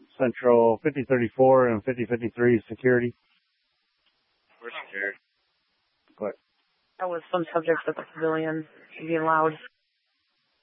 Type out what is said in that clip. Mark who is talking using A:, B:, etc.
A: Central 5034 and 5053 security.
B: We're secure.
A: What?
C: That was some subject with a civilian being loud.